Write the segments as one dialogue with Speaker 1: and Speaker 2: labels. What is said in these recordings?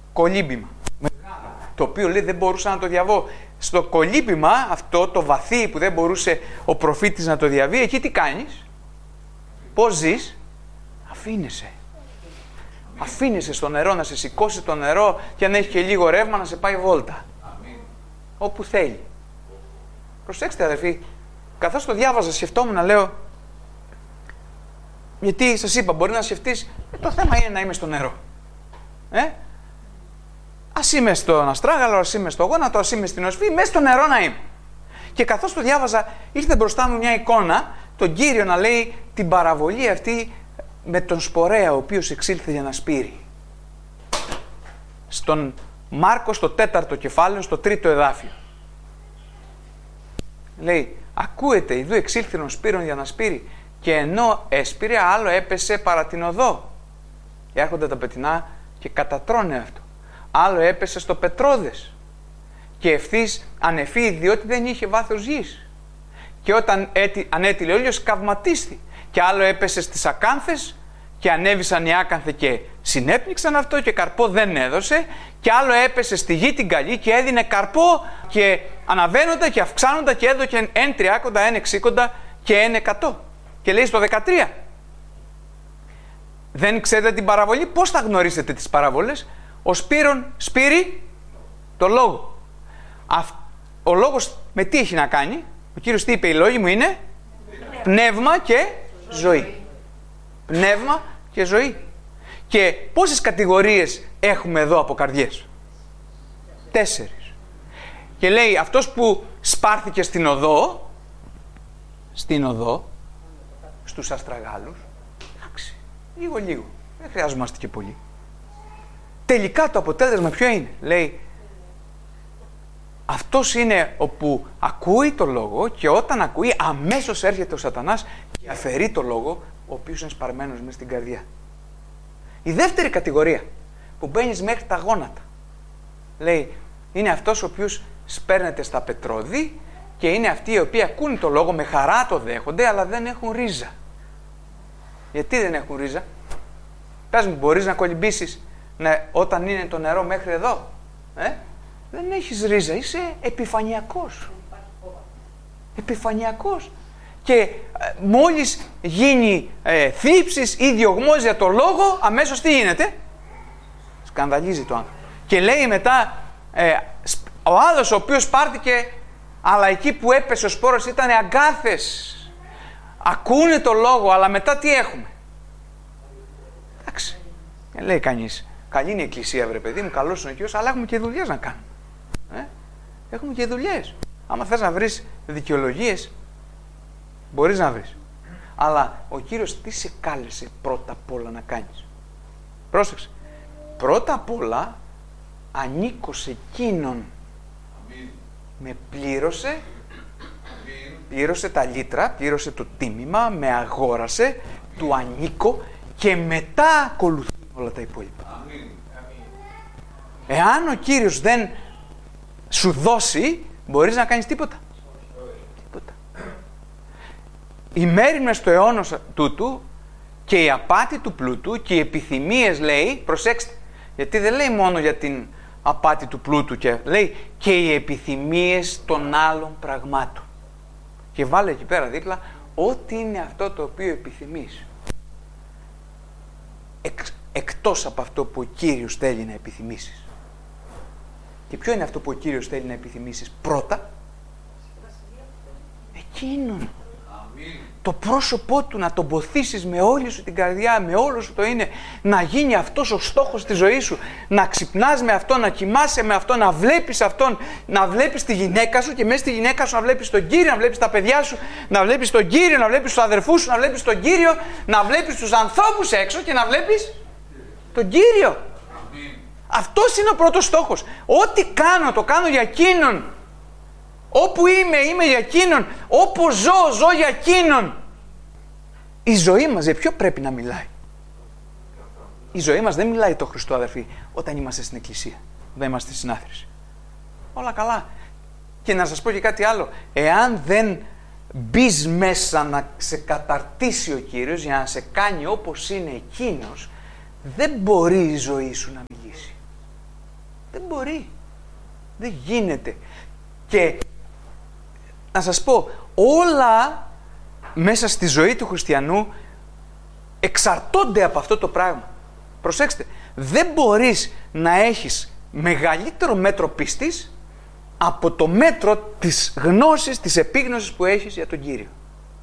Speaker 1: κολύμπημα. Το οποίο λέει δεν μπορούσα να το διαβώ. Στο κολύμπημα αυτό, το βαθύ που δεν μπορούσε ο προφήτης να το διαβεί, εκεί τι κάνεις? Πώς ζεις? Αφήνεσαι. Αφήνεσαι στο νερό, να σε σηκώσει το νερό και αν έχει και λίγο ρεύμα να σε πάει βόλτα. Όπου θέλει. Προσέξτε αδερφοί, καθώς το διάβαζα σκεφτόμουν να λέω, γιατί σας είπα μπορεί να σκεφτείς, το θέμα είναι να είμαι στο νερό. Ας είμαι στον αστράγαλο, ας είμαι στο γόνατο, ας είμαι στην οσφή, μέσα στο νερό να είμαι. Και καθώς το διάβαζα, ήρθε μπροστά μου μια εικόνα, τον Κύριο να λέει την παραβολή αυτή με τον σπορέα, ο οποίος εξήλθε για να σπείρει. Στον Μάρκο, στο 4ο κεφάλαιο, στο 3ο εδάφιο. Λέει, ακούεται, ιδού εξήλθεν ο σπείρων για να σπείρει, και ενώ έσπηρε, άλλο έπεσε παρά την οδό. Έρχονται τα πετεινά και κατατρώνε αυτό. Άλλο έπεσε στο πετρόδες και ευθύς ανεφεί, διότι δεν είχε βάθος γης. Και όταν ανέτειλε ο ήλιος, καυματίστη. Και άλλο έπεσε στις ακάνθες και ανέβησαν οι άκανθοι και συνέπνιξαν αυτό και καρπό δεν έδωσε. Και άλλο έπεσε στη γη την καλή και έδινε καρπό και αναβαίνοντα και αυξάνοντα και έδωκε εν 30, εν 60 και εν 100. Και λέει στο 13. Δεν ξέρετε την παραβολή? Πώς θα γνωρίσετε τις παραβολές? Ο σπείρον σπείρει το λόγο. Ο λόγος με τι έχει να κάνει? Ο Κύριος τι είπε? Οι λόγοι μου είναι πνεύμα και ζωή. Πνεύμα και ζωή. Και πόσες κατηγορίες έχουμε εδώ από καρδιές? 4. Και λέει αυτός που σπάρθηκε στην οδό, στους αστραγάλους, εντάξει, λίγο, δεν χρειάζομαστε και πολύ. Τελικά το αποτέλεσμα ποιο είναι? Λέει, αυτός είναι όπου ακούει το λόγο και όταν ακούει αμέσως έρχεται ο σατανάς και αφαιρεί το λόγο, ο οποίος είναι σπαρμένος μέσα στην καρδιά. Η δεύτερη κατηγορία που μπαίνεις μέχρι τα γόνατα, λέει, είναι αυτός ο οποίος σπέρνεται στα πετρώδη και είναι αυτοί οι οποίοι ακούν το λόγο, με χαρά το δέχονται, αλλά δεν έχουν ρίζα. Γιατί δεν έχουν ρίζα? Πες μου, μπορείς να κολυμπήσεις όταν είναι το νερό μέχρι εδώ? Δεν έχεις ρίζα, είσαι επιφανειακός. Επιφανειακός. Και μόλις γίνει θλίψης ή διωγμός για το λόγο, αμέσως τι γίνεται? Σκανδαλίζει το άνθρωπο. Και λέει μετά, ο άλλος ο οποίος πάρτηκε, αλλά εκεί που έπεσε ο σπόρος ήταν αγκάθες. Ακούνε το λόγο, αλλά μετά τι έχουμε? Εντάξει, λέει κανείς, καλή είναι η εκκλησία βρε παιδί μου, καλός είναι ο Κύριος, αλλά έχουμε και δουλειές να κάνουμε. Έχουμε και δουλειές. Άμα θες να βρεις δικαιολογίες, μπορείς να βρεις. Αλλά ο Κύριος τι σε κάλεσε πρώτα απ' όλα να κάνεις? Πρόσεξε. Πρώτα απ' όλα ανήκω σε εκείνον. Με πλήρωσε τα λίτρα, πλήρωσε το τίμημα, με αγόρασε, του ανήκω και μετά ακολουθούν όλα τα υπόλοιπα. Εάν ο Κύριος δεν σου δώσει, μπορείς να κάνεις τίποτα. Τίποτα. Η μέρη μες στο αιώνα τούτου και η απάτη του πλούτου και οι επιθυμίες, λέει, προσέξτε, γιατί δεν λέει μόνο για την απάτη του πλούτου, και λέει και οι επιθυμίες των άλλων πραγμάτων. Και βάλε εκεί πέρα δίπλα, ό,τι είναι αυτό το οποίο επιθυμείς. Εκτός από αυτό που ο Κύριος θέλει να επιθυμήσεις. Και ποιο είναι αυτό που ο Κύριος θέλει να επιθυμήσεις πρώτα? Εκείνον. Το πρόσωπό του να τον ποθήσεις με όλη σου την καρδιά, με όλο σου το είναι, να γίνει αυτός ο στόχος της ζωής σου, να ξυπνάς με αυτόν, να κοιμάσαι με αυτόν, να βλέπεις αυτόν, να βλέπεις τη γυναίκα σου και μέσα στη γυναίκα σου να βλέπεις τον Κύριο, να βλέπεις τα παιδιά σου, να βλέπεις τον Κύριο, να βλέπεις τους αδερφούς σου, να βλέπεις τον Κύριο, να βλέπεις τους ανθρώπους έξω και να βλέπεις τον Κύριο. Αυτός είναι ο πρώτος στόχος. Ό,τι κάνω, το κάνω για εκείνον. Όπου είμαι για εκείνον. Όπου ζω για εκείνον. Η ζωή μας για ποιο πρέπει να μιλάει? Η ζωή μας δεν μιλάει το Χριστό, αδερφοί, όταν είμαστε στην εκκλησία, δεν είμαστε στην συνάθρηση. Όλα καλά. Και να σας πω και κάτι άλλο. Εάν δεν μπεις μέσα να σε καταρτήσει ο Κύριος για να σε κάνει όπως είναι εκείνος, δεν μπορεί η ζωή σου να μιλήσει. Δεν μπορεί. Δεν γίνεται. Και να σας πω, όλα μέσα στη ζωή του χριστιανού εξαρτώνται από αυτό το πράγμα. Προσέξτε, δεν μπορείς να έχεις μεγαλύτερο μέτρο πίστης από το μέτρο της γνώσης, της επίγνωσης που έχεις για τον Κύριο.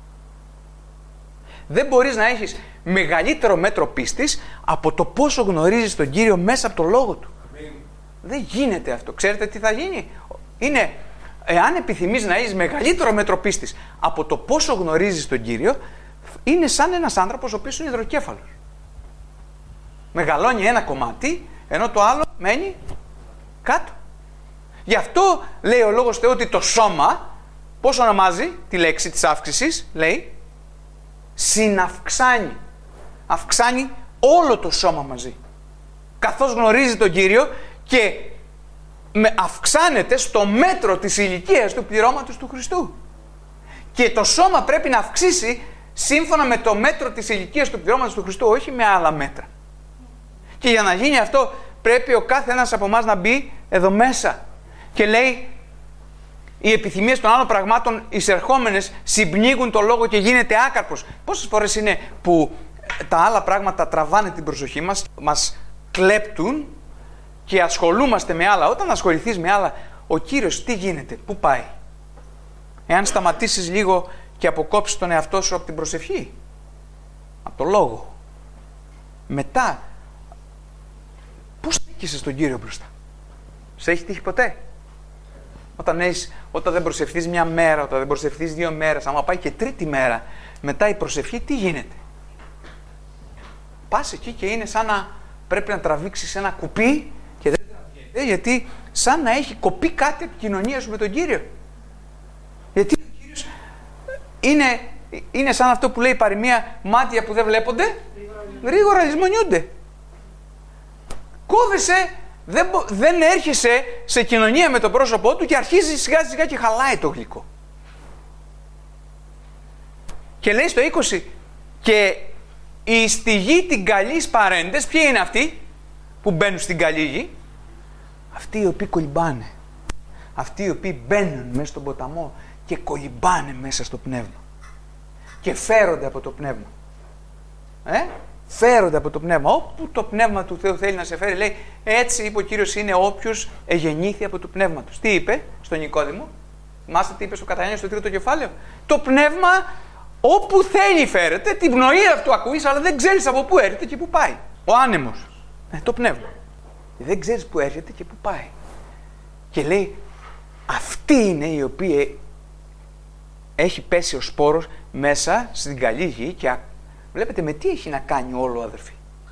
Speaker 1: Δεν μπορείς να έχεις μεγαλύτερο μέτρο πίστης από το πόσο γνωρίζεις τον Κύριο μέσα από το Λόγο Του. Δεν γίνεται αυτό. Ξέρετε τι θα γίνει? Είναι, εάν επιθυμείς να έχεις μεγαλύτερο μέτρο πίστης από το πόσο γνωρίζεις τον Κύριο, είναι σαν ένας άνθρωπος ο οποίος είναι υδροκέφαλος. Μεγαλώνει ένα κομμάτι, ενώ το άλλο μένει κάτω. Γι' αυτό λέει ο Λόγος Θεού ότι το σώμα, πώς ονομάζει τη λέξη της αύξησης? Λέει συναυξάνει. Αυξάνει όλο το σώμα μαζί. Καθώς γνωρίζει τον Κύριο και αυξάνεται στο μέτρο της ηλικίας του πληρώματος του Χριστού. Και το σώμα πρέπει να αυξήσει σύμφωνα με το μέτρο της ηλικίας του πληρώματος του Χριστού, όχι με άλλα μέτρα. Και για να γίνει αυτό πρέπει ο κάθε ένας από εμάς να μπει εδώ μέσα. Και λέει, οι επιθυμίες των άλλων πραγμάτων εισερχόμενες συμπνίγουν το λόγο και γίνεται άκαρπος. Πόσες φορές είναι που τα άλλα πράγματα τραβάνε την προσοχή μας, μας κλέπτουν και ασχολούμαστε με άλλα. Όταν ασχοληθείς με άλλα, ο Κύριος τι γίνεται, πού πάει? Εάν σταματήσεις λίγο και αποκόψεις τον εαυτό σου από την προσευχή, από το λόγο, μετά πώς στέκεσαι στον Κύριο μπροστά? Σε έχει τύχει ποτέ? Όταν δεν προσευχθείς μια μέρα, όταν δεν προσευχθείς 2 μέρες, άμα πάει και 3η μέρα μετά η προσευχή, τι γίνεται? Πας εκεί και είναι σαν να πρέπει να τραβήξεις ένα κουπί και δεν τραβιέται, γιατί σαν να έχει κοπεί κάτι επικοινωνία σου με τον Κύριο. Γιατί ο Κύριος είναι σαν αυτό που λέει η παροιμία, μάτια που δεν βλέπονται, γρήγορα λησμονιούνται. Κόβεσαι, δεν έρχεσαι σε κοινωνία με το πρόσωπό του και αρχίζει σιγά σιγά και χαλάει το γλυκό. Και λέει στο 20, και οι στη γη την καλής παρέντες, ποιοι είναι αυτοί που μπαίνουν στην καλή γη? Αυτοί οι οποίοι κολυμπάνε. Αυτοί οι οποίοι μπαίνουν μέσα στον ποταμό και κολυμπάνε μέσα στο πνεύμα. Και φέρονται από το πνεύμα. Φέρονται από το πνεύμα. Όπου το πνεύμα του Θεού θέλει να σε φέρει, λέει, έτσι είπε ο Κύριος, είναι όποιος εγεννήθη από το πνεύμα του. Τι είπε στον Νικόδημο? Θυμάστε τι είπε στο Κατανιέλιο στο 3ο κεφάλαιο? Το πνεύμα όπου θέλει φέρεται, την πνοή αυτού ακούεις, αλλά δεν ξέρεις από πού έρχεται και πού πάει. Ο άνεμος. Το πνεύμα. Δεν ξέρεις πού έρχεται και πού πάει. Και λέει, αυτή είναι η οποία έχει πέσει ο σπόρος μέσα στην καλή γη και βλέπετε με τι έχει να κάνει όλο, αδερφοί?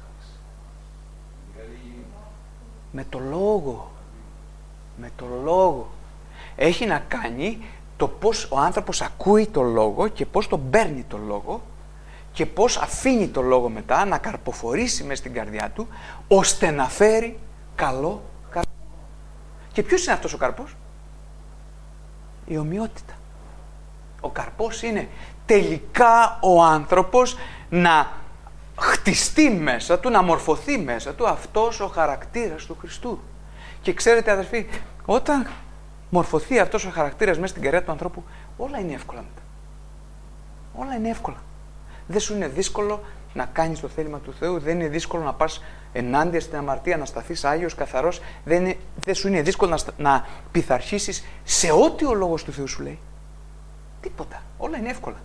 Speaker 1: Με το λόγο. Με το λόγο. Έχει να κάνει το πώς ο άνθρωπος ακούει το λόγο και πώς τον παίρνει το λόγο και πώς αφήνει το λόγο μετά να καρποφορήσει μέσα στην καρδιά του ώστε να φέρει καλό καρπό. Και ποιος είναι αυτός ο καρπός? Η ομοιότητα. Ο καρπός είναι τελικά ο άνθρωπος να χτιστεί μέσα του, να μορφωθεί μέσα του αυτός ο χαρακτήρας του Χριστού. Και ξέρετε, αδερφοί, όταν μορφωθεί αυτός ο χαρακτήρας μέσα στην καρδιά του ανθρώπου, όλα είναι εύκολα μετά. Όλα είναι εύκολα. Δεν σου είναι δύσκολο να κάνεις το θέλημα του Θεού, δεν είναι δύσκολο να πας ενάντια στην αμαρτία, να σταθείς άγιος, καθαρός, δεν σου είναι δύσκολο να πειθαρχήσεις σε ό,τι ο Λόγος του Θεού σου λέει. Τίποτα. Όλα είναι εύκολα.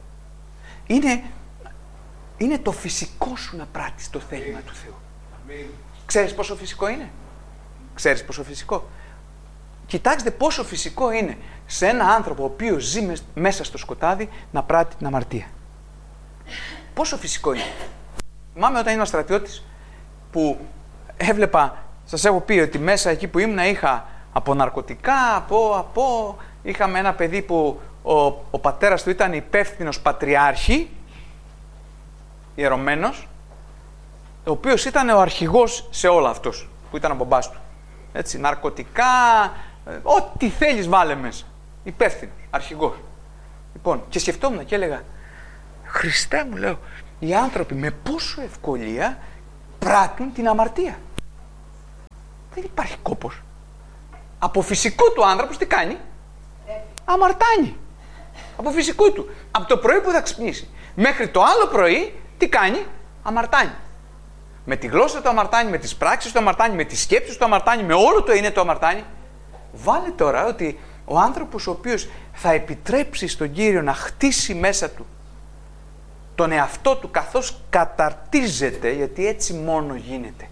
Speaker 1: Είναι το φυσικό σου να πράττεις το θέλημα του Θεού. Ξέρεις πόσο φυσικό είναι? Ξέρεις πόσο φυσικό? Κοιτάξτε πόσο φυσικό είναι σε ένα άνθρωπο ο οποίος ζει μέσα στο σκοτάδι να πράττει την αμαρτία. Πόσο φυσικό είναι. Θυμάμαι όταν ήμουν στρατιώτης που έβλεπα, σας έχω πει ότι μέσα εκεί που ήμουν είχα από ναρκωτικά, είχαμε ένα παιδί που ο πατέρας του ήταν υπεύθυνος πατριάρχη, ιερωμένος, ο οποίος ήταν ο αρχηγός σε όλα αυτούς που ήταν ο μπαμπάς του. Έτσι, ναρκωτικά, ό,τι θέλεις βάλε μέσα. Υπεύθυνος, αρχηγός. Λοιπόν, και σκεφτόμουν και έλεγα, Χριστέ μου, λέω, οι άνθρωποι με πόσο ευκολία πράττουν την αμαρτία. Δεν υπάρχει κόπος. Από φυσικού του άνθρωπος τι κάνει? Αμαρτάνει. Από φυσικού του. Από το πρωί που θα ξυπνήσει μέχρι το άλλο πρωί τι κάνει? Αμαρτάνει. Με τη γλώσσα του αμαρτάνει, με τις πράξεις του αμαρτάνει, με τις σκέψεις του αμαρτάνει, με όλο το είναι το αμαρτάνει. Βάλε τώρα ότι ο άνθρωπος ο οποίος θα επιτρέψει στον Κύριο να χτίσει μέσα του τον εαυτό του καθώς καταρτίζεται, γιατί έτσι μόνο γίνεται.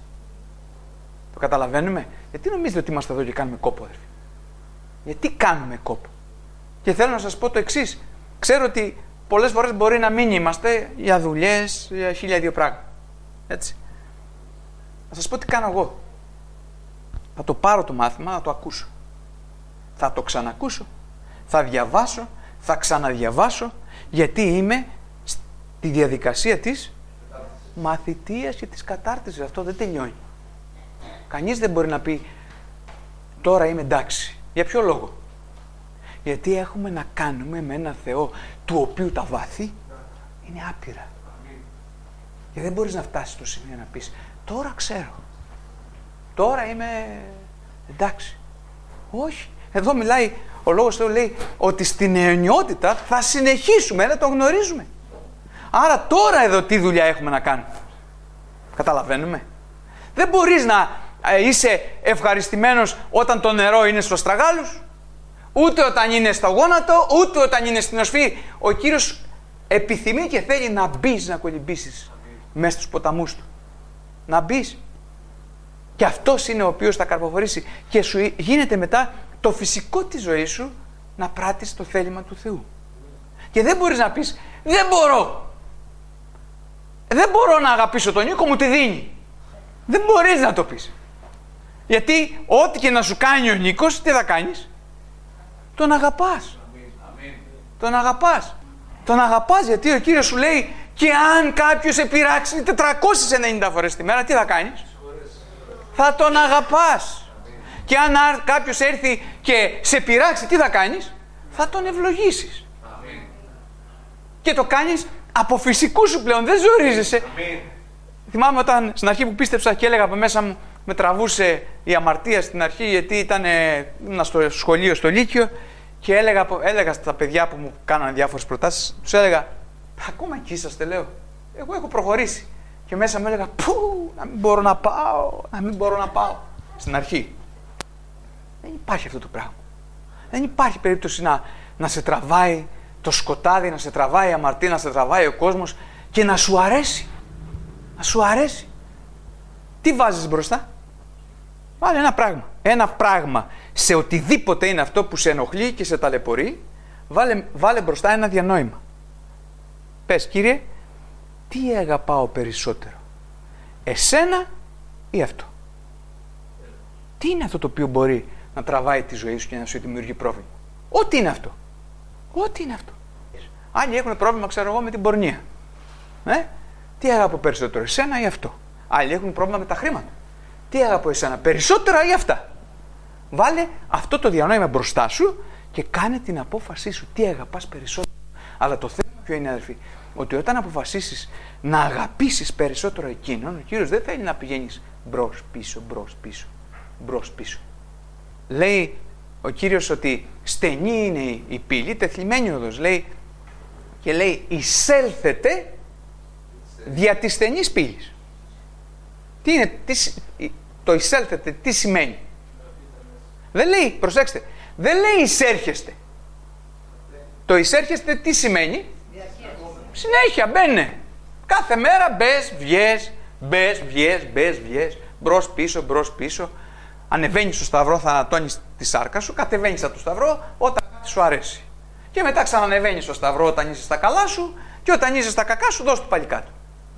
Speaker 1: Το καταλαβαίνουμε? Γιατί νομίζετε ότι είμαστε εδώ και κάνουμε κόπο, αδερφοί? Γιατί κάνουμε κόπο? Και θέλω να σας πω το εξής. Ξέρω ότι πολλές φορές μπορεί να μην είμαστε για δουλειές, για 1002 πράγματα. Έτσι. Θα σας πω τι κάνω εγώ. Θα το πάρω το μάθημα, θα το ακούσω. Θα το ξανακούσω. Θα διαβάσω, θα ξαναδιαβάσω, γιατί είμαι στη διαδικασία της μαθητείας και της κατάρτισης. Αυτό δεν τελειώνει. Κανείς δεν μπορεί να πει τώρα είμαι εντάξει. Για ποιο λόγο? Γιατί έχουμε να κάνουμε με ένα Θεό του οποίου τα βάθη είναι άπειρα. Και δεν μπορείς να φτάσεις στο σημείο να πεις τώρα ξέρω. Τώρα είμαι εντάξει. Όχι. Εδώ μιλάει, ο Λόγος Θεού λέει ότι στην αιωνιότητα θα συνεχίσουμε να τον γνωρίζουμε. Άρα τώρα εδώ τι δουλειά έχουμε να κάνουμε? Καταλαβαίνουμε? Δεν μπορείς να είσαι ευχαριστημένος όταν το νερό είναι στους στραγάλους, ούτε όταν είναι στο γόνατο, ούτε όταν είναι στην οσφή. Ο Κύριος επιθυμεί και θέλει να μπεις, να κολυμπήσεις μέσα στους ποταμούς του. Να μπεις. Και αυτός είναι ο οποίος θα καρποφορήσει και σου γίνεται μετά το φυσικό της ζωής σου να πράττεις το θέλημα του Θεού. Και δεν μπορείς να πεις δεν μπορώ. Δεν μπορώ να αγαπήσω τον Νίκο, μου τη δίνει. Δεν μπορείς να το πεις. Γιατί ό,τι και να σου κάνει ο Νίκος, τι θα κάνεις? Τον αγαπάς. Τον αγαπάς. Τον αγαπάς γιατί ο Κύριος σου λέει και αν κάποιος σε πειράξει 490 φορές τη μέρα, τι θα κάνεις? Θα τον αγαπάς. Και αν κάποιος έρθει και σε πειράξει, τι θα κάνεις? Θα τον ευλογήσεις. Και το κάνεις από φυσικού σου πλέον, δεν ζορίζεσαι. Θυμάμαι όταν στην αρχή που πίστεψα και έλεγα από μέσα μου, με τραβούσε η αμαρτία στην αρχή, γιατί ήμουν στο σχολείο, στο Λύκειο, και έλεγα στα παιδιά που μου κάνανε διάφορες προτάσεις, τους έλεγα, ακόμα εκεί είσαστε, λέω. Εγώ έχω προχωρήσει. Και μέσα μου έλεγα, πού, να μην μπορώ να πάω, να μην μπορώ να πάω. Στην αρχή. Δεν υπάρχει αυτό το πράγμα. Δεν υπάρχει περίπτωση να σε τραβάει το σκοτάδι, να σε τραβάει η αμαρτία, να σε τραβάει ο κόσμος και να σου αρέσει. Να σου αρέσει. Τι βάζεις μπροστά? Βάλε ένα πράγμα. Ένα πράγμα. Σε οτιδήποτε είναι αυτό που σε ενοχλεί και σε ταλαιπωρεί, βάλε μπροστά ένα διανόημα. Πες, Κύριε, τι αγαπάω περισσότερο? Εσένα ή αυτό? Τι είναι αυτό το οποίο μπορεί να τραβάει τη ζωή σου και να σου δημιουργεί πρόβλημα? Ό,τι είναι αυτό. Ό,τι είναι αυτό. Άλλοι έχουν πρόβλημα, ξέρω εγώ, με την πορνεία. Τι αγαπώ περισσότερο, εσένα ή αυτό? Άλλοι έχουν πρόβλημα με τα χρήματα. Τι αγαπώ, εσένα περισσότερα ή αυτά? Βάλε αυτό το διανόημα μπροστά σου και κάνε την απόφασή σου. Τι αγαπάς περισσότερο? Αλλά το θέμα ποιο είναι, αδερφοί? Ότι όταν αποφασίσεις να αγαπήσεις περισσότερο εκείνον, ο Κύριος δεν θέλει να πηγαίνεις μπρος πίσω, μπρος πίσω, μπρος πίσω. Λέει ο Κύριος ότι στενή είναι η πύλη, τεθλιμμένη οδός, λέει, και λέει εισέλθετε δια της στενής πύλης. Τι είναι, το εισέλθετε, τι σημαίνει? Δεν λέει, προσέξτε, δεν λέει εισέρχεστε. Το εισέρχεστε τι σημαίνει? Συνέχεια μπαίνε. Κάθε μέρα μπες, βγες, μπες, βγες, μπες, βγες, μπρος πίσω, μπρος πίσω. Ανεβαίνεις στο σταυρό, θα ανατώνεις τη σάρκα σου, κατεβαίνεις από το σταυρό όταν σου αρέσει. Και μετά ξανανεβαίνεις στο σταυρό όταν είσαι στα καλά σου και όταν είσαι στα κακά σου δώσ' του πάλι κάτω.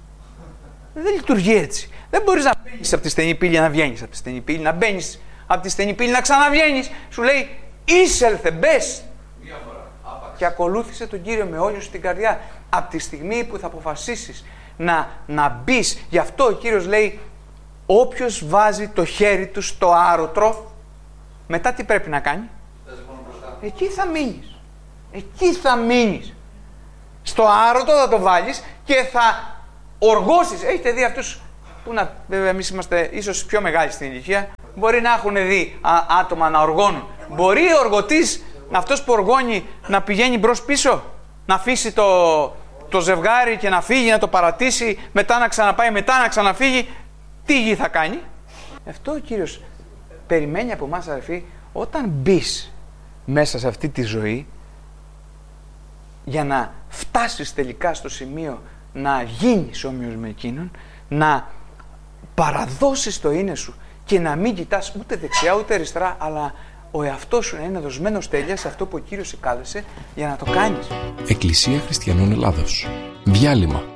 Speaker 1: Δεν λειτουργεί έτσι. Δεν μπορείς να μπαίνεις από τη στενή πύλη να βγαίνεις από τη στενή πύλη, να μπαίνεις από τη στενή πύλη να ξαναβγαίνεις. Σου λέει εισέλθε, μπες και ακολούθησε τον Κύριο με όλη σου την καρδιά. Από τη στιγμή που θα αποφασίσεις να μπεις, γι' αυτό ο Κύριος λέει όποιος βάζει το χέρι του στο άρωτρο, μετά τι πρέπει να κάνει? Εκεί θα μείνεις. Εκεί θα μείνεις. Στο άρωτο θα το βάλεις και θα οργώσεις. Έχετε δει αυτούς που βέβαια εμείς είμαστε ίσως πιο μεγάλοι στην ηλικία, μπορεί να έχουν δει άτομα να οργώνουν. Μπορεί ο οργωτής, αυτός που οργώνει, να πηγαίνει μπρος πίσω, να αφήσει το ζευγάρι και να φύγει, να το παρατήσει, μετά να ξαναπάει, μετά να ξαναφύγει? Τι γη θα κάνει? Αυτό ο Κύριος περιμένει από εμάς, αδερφοί, όταν μπεις μέσα σε αυτή τη ζωή, για να φτάσεις τελικά στο σημείο να γίνεις όμοιος με εκείνον, να παραδώσεις το είναι σου και να μην κοιτάς ούτε δεξιά ούτε αριστερά, αλλά ο εαυτός σου να είναι δοσμένος τέλεια σε αυτό που ο Κύριος σε κάλεσε για να το κάνεις.
Speaker 2: Εκκλησία Χριστιανών Ελλάδος. Διάλειμμα.